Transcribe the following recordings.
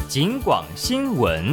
警广新闻。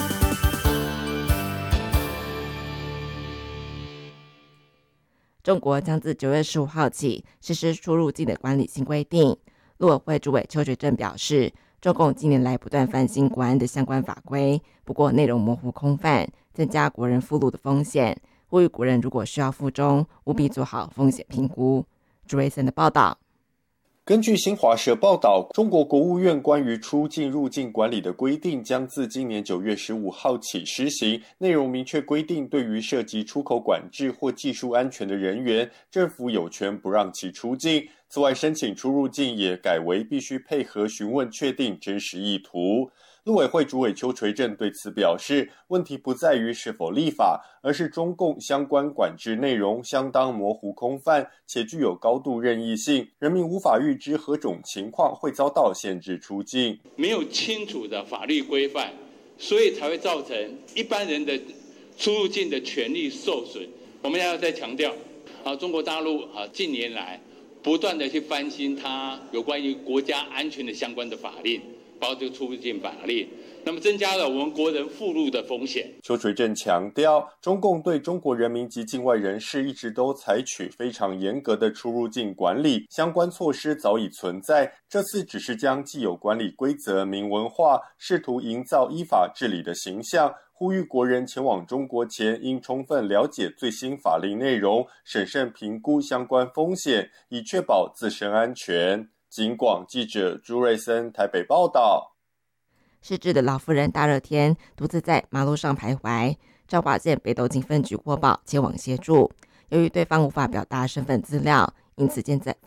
中国将自9月15号起实施出入境的管理新规定。陆委会主委邱垂正表示，中共近年来不断翻新国安的相关法规，不过内容模糊空泛，增加国人附录的风险，呼吁国人如果需要附中，务必做好风险评估。朱瑞森的报道。 根据新华社报道，中国国务院关于出境入境管理的规定将自今年9月15号起施行，内容明确规定，对于涉及出口管制或技术安全的人员，政府有权不让其出境。此外，申请出入境也改为必须配合询问确定真实意图。陆委会主委邱垂正对此表示，问题不在于是否立法，而是中共相关管制内容相当模糊空泛，且具有高度任意性，人民无法预知何种情况会遭到限制出境。 没有清楚的法律规范，所以才会造成一般人的出入境的权利受损。我们要再强调，中国大陆近年来不断的去翻新它有关于国家安全的相关的法令，包括这个出入境法令，那么增加了我们国人附录的风险。 邱垂正强调，中共对中国人民及境外人士一直都采取非常严格的出入境管理，相关措施早已存在，这次只是将既有管理规则明文化，试图营造依法治理的形象，呼吁国人前往中国前应充分了解最新法令内容，审慎评估相关风险，以确保自身安全。警广记者朱瑞森台北报道。 失智的老妇人大热天独自在马路上徘徊，彰化县北斗警分局获报前往协助，由于对方无法表达身份资料，因此